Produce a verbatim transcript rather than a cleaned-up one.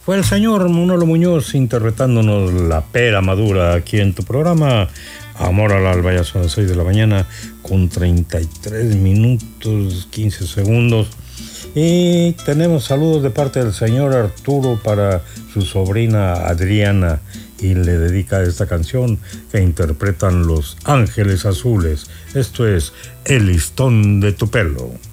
Fue el señor Manolo Muñoz interpretándonos La Pera Madura aquí en tu programa Amor al Alba. Ya son las seis de la mañana con treinta y tres minutos, quince segundos. Y tenemos saludos de parte del señor Arturo para su sobrina Adriana y le dedica esta canción que interpretan Los Ángeles Azules. Esto es El Listón de tu Pelo.